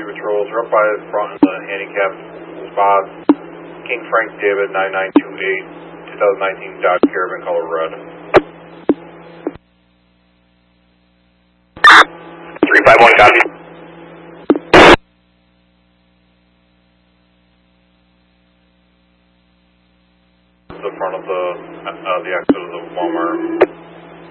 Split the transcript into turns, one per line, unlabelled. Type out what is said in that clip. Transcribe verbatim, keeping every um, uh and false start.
patrols are up by the front of the handicap spots. King Frank David nine nine two eight, twenty nineteen Dodge Caravan, color red.
three five one, copy.
The front of the, uh, the exit of the Walmart.